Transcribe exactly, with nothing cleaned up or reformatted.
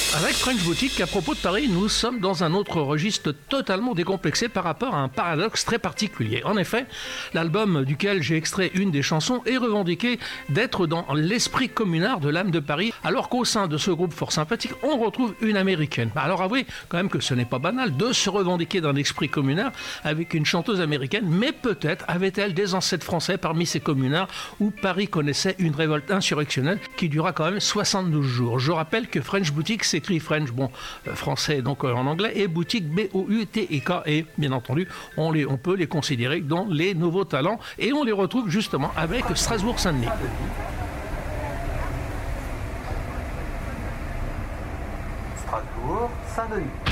Avec French Boutique, à propos de Paris, nous sommes dans un autre registre totalement décomplexé par rapport à un paradoxe très particulier. En effet, l'album duquel j'ai extrait une des chansons est revendiqué d'être dans l'esprit communard de l'âme de Paris, alors qu'au sein de ce groupe fort sympathique, on retrouve une américaine. Alors avouez quand même que ce n'est pas banal de se revendiquer d'un esprit communard avec une chanteuse américaine, mais peut-être avait-elle des ancêtres français parmi ces communards où Paris connaissait une révolte insurrectionnelle qui dura quand même soixante-douze jours. Je rappelle que French Boutique s'écrit French, bon, euh, français donc euh, en anglais, et Boutique B O U T I K, et bien entendu, on, les, on peut les considérer dans les nouveaux talents, et on les retrouve justement avec Strasbourg-Saint-Denis. Strasbourg-Saint-Denis.